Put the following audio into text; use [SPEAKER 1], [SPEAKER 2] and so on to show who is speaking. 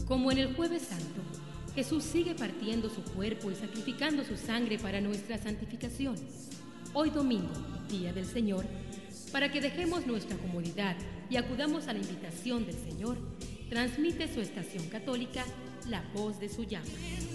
[SPEAKER 1] Como en el Jueves Santo, Jesús sigue partiendo su cuerpo y sacrificando su sangre para nuestra santificación. Hoy domingo, Día del Señor, para que dejemos nuestra comodidad y acudamos a la invitación del Señor, transmite su estación católica La Voz de su Llama.